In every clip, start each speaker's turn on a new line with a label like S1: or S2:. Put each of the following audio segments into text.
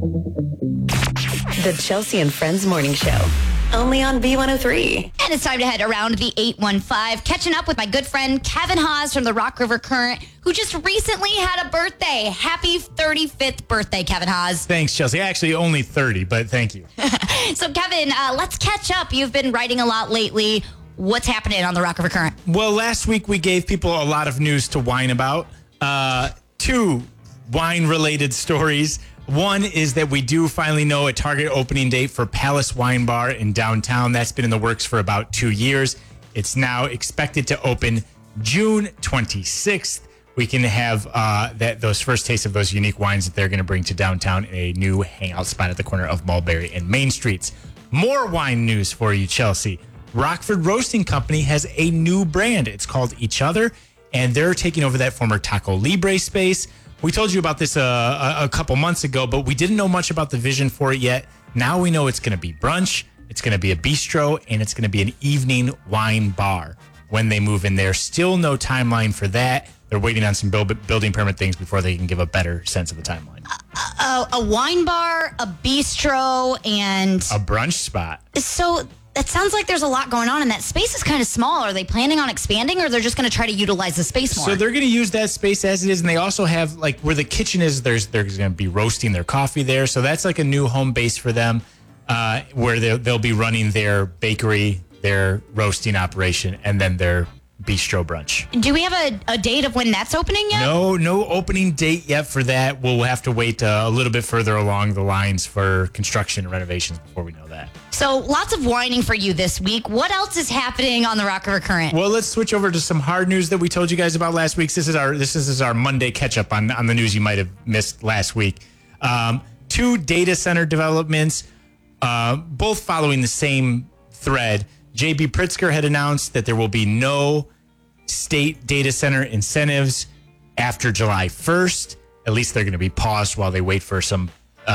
S1: The Chelsea and Friends Morning Show. Only on B103.
S2: And it's time to head around the 815, catching up with my good friend Kevin Haas from the Rock River Current, who just recently had a birthday. Happy 35th birthday, Kevin Haas.
S3: Thanks, Chelsea. Actually, only 30, but thank you.
S2: So, Kevin, let's catch up. You've been writing a lot lately. What's happening on the Rock River Current?
S3: Well, last week we gave people a lot of news to whine about. 2 wine-related stories. One is that we do finally know a target opening date for Palace Wine Bar in downtown. That's been in the works for about 2 years. It's now expected to open June 26th. We can have those first tastes of those unique wines that they're going to bring to downtown in a new hangout spot at the corner of Mulberry and Main Streets. More wine news for you, Chelsea. Rockford Roasting Company has a new brand. It's called Each Other, and they're taking over that former Taco Libre space. We told you about this a couple months ago, but we didn't know much about the vision for it yet. Now we know it's going to be brunch, it's going to be a bistro, and it's going to be an evening wine bar when they move in there. Still no timeline for that. They're waiting on some building permit things before they can give a better sense of the timeline.
S2: A wine bar, a bistro, and
S3: a brunch spot.
S2: So it sounds like there's a lot going on, and that space is kind of small. Are they planning on expanding, or they're just going to try to utilize the space more?
S3: So they're going to use that space as it is, and they also have, like, where the kitchen is, there's going to be roasting their coffee there. So that's like a new home base for them, where they'll be running their bakery, their roasting operation, and then their bistro brunch.
S2: Do we have a date of when that's opening yet?
S3: No opening date yet for that. We'll have to wait a little bit further along the lines for construction and renovations before we know that.
S2: So lots of whining for you this week. What else is happening on the Rock River Current?
S3: Well, let's switch over to some hard news that we told you guys about last week. This is our Monday catch up on the news you might have missed last week. 2 data center developments, both following the same thread. J.B. Pritzker had announced that there will be no state data center incentives after July 1st. At least they're going to be paused while they wait for some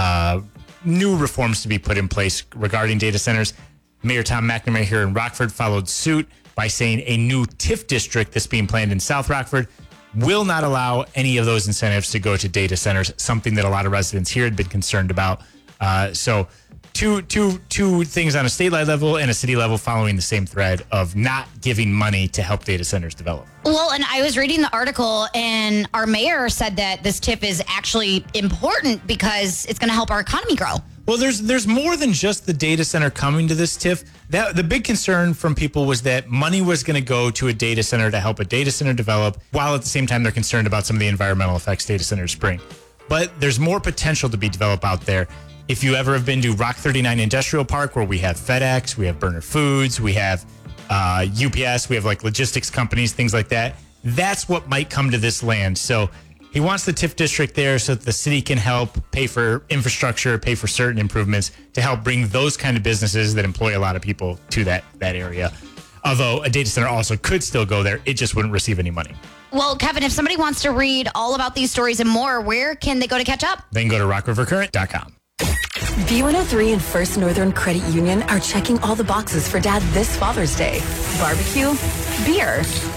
S3: new reforms to be put in place regarding data centers. Mayor Tom McNamara here in Rockford followed suit by saying a new TIF district that's being planned in South Rockford will not allow any of those incentives to go to data centers, something that a lot of residents here had been concerned about. So two things on a statewide level and a city level following the same thread of not giving money to help data centers develop.
S2: Well, and I was reading the article, and our mayor said that this TIF is actually important because it's going to help our economy grow.
S3: Well, there's more than just the data center coming to this TIF. The big concern from people was that money was going to go to a data center to help a data center develop, while at the same time they're concerned about some of the environmental effects data centers bring. But there's more potential to be developed out there. If you ever have been to Rock 39 Industrial Park, where we have FedEx, we have Burner Foods, we have UPS, we have like logistics companies, things like that. That's what might come to this land. So he wants the TIF district there so that the city can help pay for infrastructure, pay for certain improvements to help bring those kind of businesses that employ a lot of people to that area. Although a data center also could still go there, it just wouldn't receive any money.
S2: Well, Kevin, if somebody wants to read all about these stories and more, where can they go to catch up?
S3: They can go to rockrivercurrent.com.
S1: B103 and First Northern Credit Union are checking all the boxes for Dad this Father's Day. Barbecue, beer,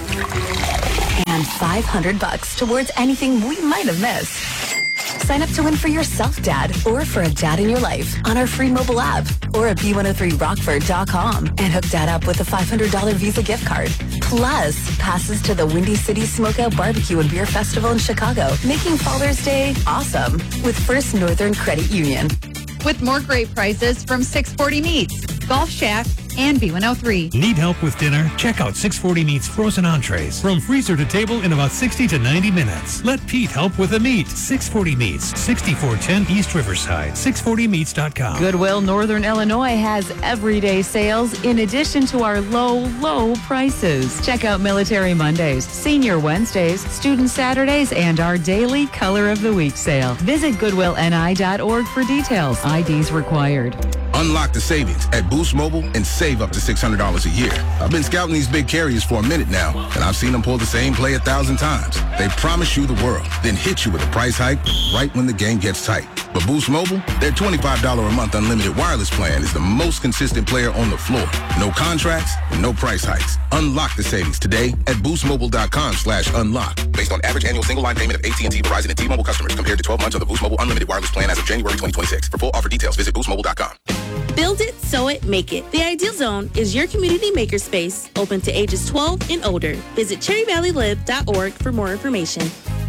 S1: and $500 towards anything we might have missed. Sign up to win for yourself, Dad, or for a dad in your life on our free mobile app or at b103rockford.com and hook Dad up with a $500 Visa gift card. Plus, passes to the Windy City Smokeout Barbecue and Beer Festival in Chicago, making Father's Day awesome with First Northern Credit Union.
S4: With more great prizes from 640 Meats, Golf Shack, and B103.
S5: Need help with dinner? Check out 640 Meats frozen entrees. From freezer to table in about 60 to 90 minutes. Let Pete help with the meat. 640 Meats, 6410 East Riverside. 640meats.com.
S6: Goodwill Northern Illinois has everyday sales in addition to our low prices. Check out Military Mondays, Senior Wednesdays, Student Saturdays, and our daily Color of the Week sale. Visit goodwillni.org for details. IDs required.
S7: Unlock the savings at Boost Mobile and save up to $600 a year. I've been scouting these big carriers for a minute now, and I've seen them pull the same play 1,000 times. They promise you the world, then hit you with a price hike right when the game gets tight. But Boost Mobile, their $25 a month unlimited wireless plan is the most consistent player on the floor. No contracts, no price hikes. Unlock the savings today at boostmobile.com/unlock. Based on average annual single line payment of AT&T, Verizon, and T-Mobile customers compared to 12 months of the Boost Mobile unlimited wireless plan as of January 2026. For full offer details, visit boostmobile.com.
S8: Build it, sew it, make it. The Ideal Zone is your community makerspace open to ages 12 and older. Visit cherryvalleylive.org for more information.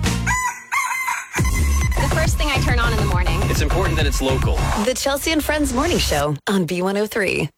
S9: The first thing I turn on in the morning.
S10: It's important that it's local.
S1: The Chelsea and Friends Morning Show on B103.